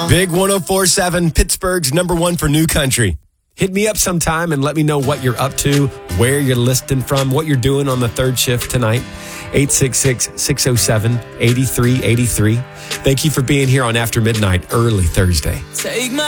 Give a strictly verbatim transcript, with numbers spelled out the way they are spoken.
Big one oh four point seven, Pittsburgh's number one for new country. Hit me up sometime and let me know what you're up to, where you're listening from, what you're doing on the third shift tonight. eight six six, six oh seven, eight three eight three. Thank you for being here on After Midnight, early Thursday. Take my